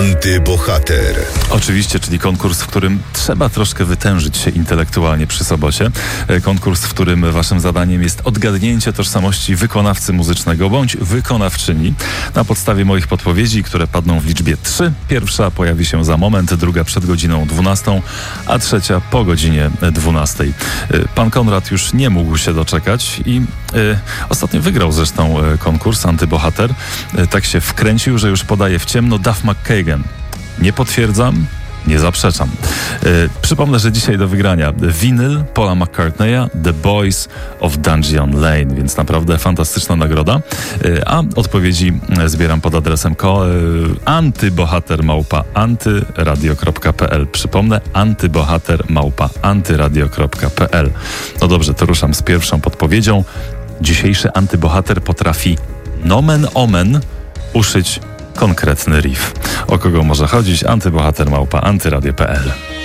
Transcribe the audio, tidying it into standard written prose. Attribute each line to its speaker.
Speaker 1: Antybohater.
Speaker 2: Oczywiście, czyli konkurs, w którym trzeba troszkę wytężyć się intelektualnie przy sobocie. Konkurs, w którym waszym zadaniem jest odgadnięcie tożsamości wykonawcy muzycznego bądź wykonawczyni na podstawie moich podpowiedzi, które padną w liczbie 3. Pierwsza pojawi się za moment, druga przed godziną 12, a trzecia po godzinie 12. Pan Konrad już nie mógł się doczekać i ostatnio wygrał zresztą konkurs Antybohater. Tak się wkręcił, że już podaje w ciemno Duff McKagan. Nie potwierdzam, nie zaprzeczam. Przypomnę, że dzisiaj do wygrania winyl Paula McCartneya, The Boys of Dungeon Lane, więc naprawdę fantastyczna nagroda. A odpowiedzi zbieram pod adresem antybohater@antyradio.pl. Przypomnę, antybohater@antyradio.pl. No dobrze, to ruszam z pierwszą podpowiedzią. Dzisiejszy antybohater potrafi nomen omen uszyć konkretny riff. O kogo może chodzić? Antybohater@antyradio.pl.